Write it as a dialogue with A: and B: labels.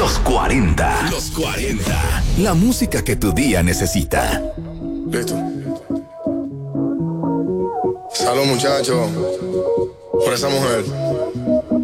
A: Los 40. Los 40. La música que tu día necesita.
B: Listo. Salud, muchachos, por esa mujer.